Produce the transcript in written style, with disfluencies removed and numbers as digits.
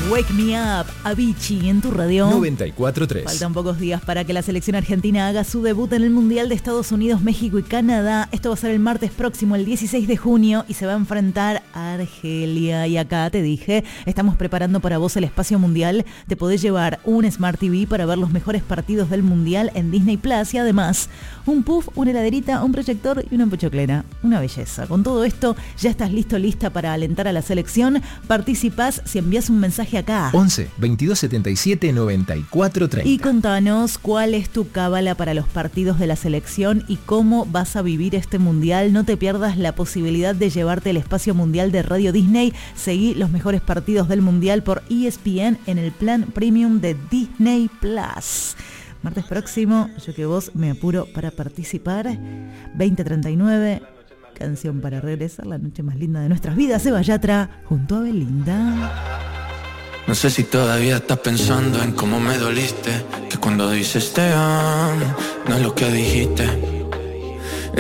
Wake Me Up, Avicii en tu radio 94.3. Faltan pocos días para que la selección argentina haga su debut en el Mundial de Estados Unidos, México y Canadá. Esto va a ser el martes próximo, el 16 de junio, y se va a enfrentar a Argelia. Y acá te dije, estamos preparando para vos el espacio mundial. Te podés llevar un Smart TV para ver los mejores partidos del Mundial en Disney Plus y además un puff, una heladerita, un proyector y una pochoclera. Una belleza. Con todo esto, ya estás lista para alentar a la selección. Participás si envías un mensaje acá. 11 22 77 94 30. Y contanos cuál es tu cábala para los partidos de la selección y cómo vas a vivir este mundial. No te pierdas la posibilidad de llevarte el espacio mundial de Radio Disney. Seguí los mejores partidos del mundial por ESPN en el plan premium de Disney Plus. Martes próximo, yo que vos me apuro para participar. 20:39. Canción para regresar, la noche más linda de nuestras vidas. Seba Yatra junto a Belinda. No sé si todavía estás pensando en cómo me doliste, que cuando dices te amo, no es lo que dijiste.